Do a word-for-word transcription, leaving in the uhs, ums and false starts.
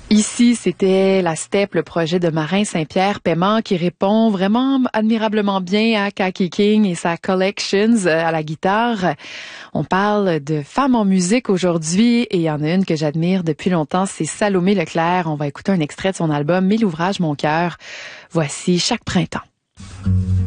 Ici, c'était La Steppe, le projet de Marin Saint-Pierre Paiement qui répond vraiment admirablement bien à Kaki King et sa Collections à la guitare. On parle de femmes en musique aujourd'hui et il y en a une que j'admire depuis longtemps, c'est Salomé Leclerc. On va écouter un extrait de son album Mille ouvrages, mon cœur. Voici Chaque printemps.